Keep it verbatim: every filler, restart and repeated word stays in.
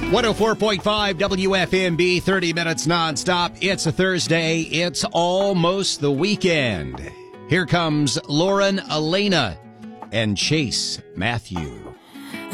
one oh four point five W F M B, thirty minutes nonstop. It's a Thursday. It's almost the weekend. Here comes Lauren Elena and Chase Matthews.